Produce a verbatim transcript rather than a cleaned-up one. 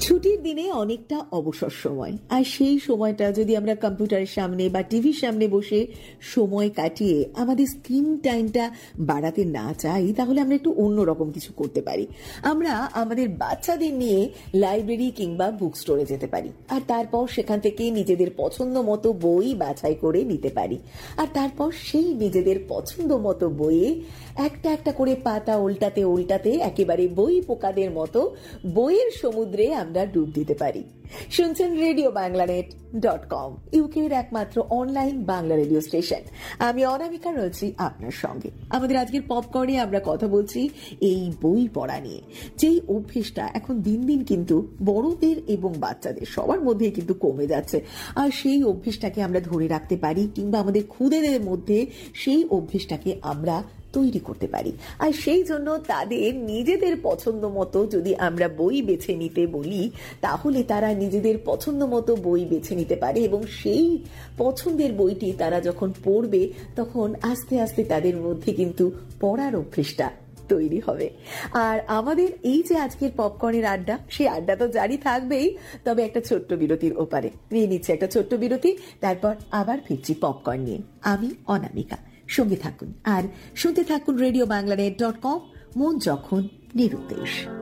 ছুটির দিনে অনেকটা অবসর সময়, আর সেই সময়টা যদি আমরা কম্পিউটারের সামনে বা টিভির সামনে বসে সময় কাটিয়ে আমাদের স্ক্রিন টাইমটা বাড়াতে না চাই, তাহলে আমরা একটু অন্যরকম কিছু করতে পারি। আমরা আমাদের বাচ্চাদের নিয়ে লাইব্রেরি কিংবা বুক স্টোরে যেতে পারি, আর তারপর সেখান থেকে নিজেদের পছন্দ মতো বই বাছাই করে নিতে পারি। আর তারপর সেই নিজেদের পছন্দ মতো বইয়ে একটা একটা করে পাতা উল্টাতে উল্টাতে একেবারে বই পোকাদের মতো বইয়ের সমুদ্রে আমরা ডুব দিতে পারি। শুনছেন রেডিও বাংলানেট ডট কম, ইউকের একমাত্র অনলাইন বাংলা রেডিও স্টেশন। আমি অনামিকা রয়েছি আপনার সঙ্গে। আমাদের আজকের পপকর্নে আমরা কথা বলছি এই বই পড়া নিয়ে, যেই অভ্যেসটা এখন দিন দিন কিন্তু বড়দের এবং বাচ্চাদের সবার মধ্যে কিন্তু কমে যাচ্ছে। আর সেই অভ্যেসটাকে আমরা ধরে রাখতে পারি, কিংবা আমাদের খুদেদের মধ্যে সেই অভ্যেসটাকে আমরা তৈরি করতে পারি। আর সেই জন্য তাদের নিজেদের পছন্দ মতো যদি আমরা বই বেছে নিতে বলি, তাহলে তারা নিজেদের পছন্দ মতো বই বেছে নিতে পারে, এবং সেই পছন্দের বইটি তারা যখন পড়বে তখন আস্তে আস্তে তাদের মধ্যে কিন্তু পড়ার অভ্যেসটা তৈরি হবে। আর আমাদের এই যে আজকের পপকর্নের আড্ডা, সেই আড্ডা তো জারি থাকবেই, তবে একটা ছোট্ট বিরতির ওপারে নিয়ে নিচ্ছে একটা ছোট্ট বিরতি, তারপর আবার ফিরছি পপকর্ন নিয়ে। আমি অনামিকা, সঙ্গে থাকুন আর শুনতে থাকুন রেডিও বাংলানেট ডট কম, মন যখন নিরুদ্দেশ।